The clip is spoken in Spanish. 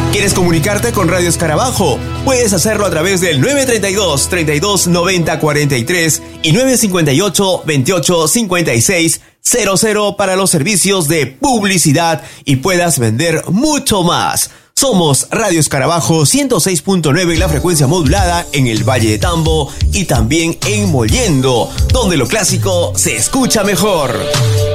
¿Quieres comunicarte con Radio Escarabajo? Puedes hacerlo a través del 932 32 90 43 y 958 28 56 00 para los servicios de publicidad y puedas vender mucho más. Somos Radio Escarabajo 106.9 en la frecuencia modulada en el Valle de Tambo y también en Mollendo, donde lo clásico se escucha mejor.